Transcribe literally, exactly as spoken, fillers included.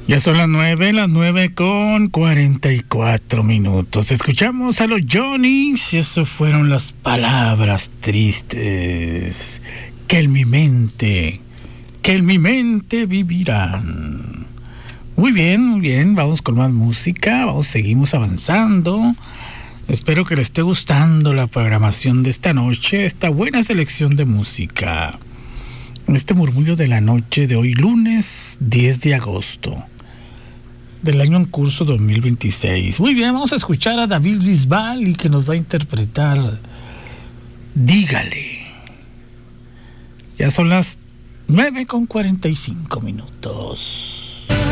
Ya son las nueve, las nueve con cuarenta y cuatro minutos. Escuchamos a los Johnnies y eso fueron las palabras tristes que en mi mente, que en mi mente vivirán. Muy bien, muy bien, vamos con más música, vamos, seguimos avanzando. Espero que les esté gustando la programación de esta noche, esta buena selección de música. Este murmullo de la noche de hoy, lunes diez de agosto del año en curso dos mil veintiséis. Muy bien, vamos a escuchar a David Bisbal, que nos va a interpretar Dígale. Ya son las nueve con cuarenta y cinco minutos.